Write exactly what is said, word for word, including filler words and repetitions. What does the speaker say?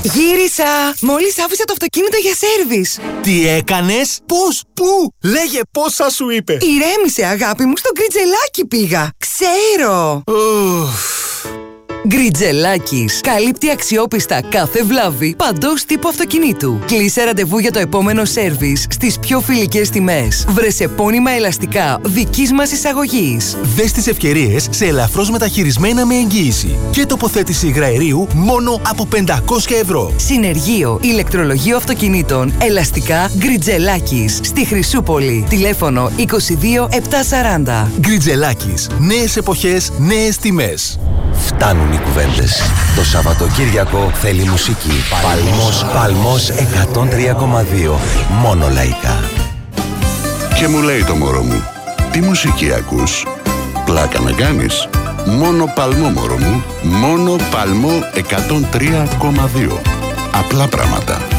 Γύρισα! Μόλις άφησα το αυτοκίνητο για σέρβις. Τι έκανες? Πώς? Πού? Λέγε πόσα σου είπε. Ηρέμησε, αγάπη μου, στο Γκριτζελάκι πήγα. Ξέρω. Γκριτζελάκης. Καλύπτει αξιόπιστα κάθε βλάβη παντός τύπου αυτοκινήτου. Κλείσε ραντεβού για το επόμενο σέρβις στις πιο φιλικές τιμές. Βρες επώνυμα ελαστικά δικής μας εισαγωγής. Δες τις ευκαιρίες σε ελαφρώς μεταχειρισμένα με εγγύηση και τοποθέτηση υγραερίου μόνο από πεντακόσια ευρώ. Συνεργείο ηλεκτρολογίου αυτοκινήτων. Ελαστικά Γκριτζελάκης. Στη Χρυσούπολη. Τηλέφωνο είκοσι δύο επτακόσια σαράντα. Γκριτζελάκης. Νέες εποχές, νέες τιμές. Φτάνουν οι κουβέντες. Το Σαββατοκύριακο θέλει μουσική. Παλμός, Παλμός εκατόν τρία κόμμα δύο. Μόνο λαϊκά. Και μου λέει το μωρό μου, τι μουσική ακούς? Πλάκα να κάνεις? Μόνο Παλμό, μωρό μου. Μόνο Παλμό εκατόν τρία κόμμα δύο. Απλά πράγματα.